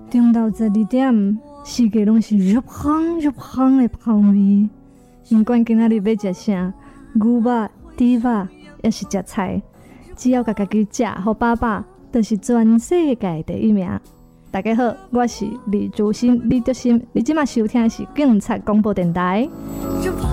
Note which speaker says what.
Speaker 1: 中昼12点，世界拢是入香入香的香味。不管今仔日要食啥，牛肉、猪肉，还是食菜，只要家己食好饱饱，就是全世界第一名。大家好，我是李竹心，李竹心，你即马收听的是警察广播电台。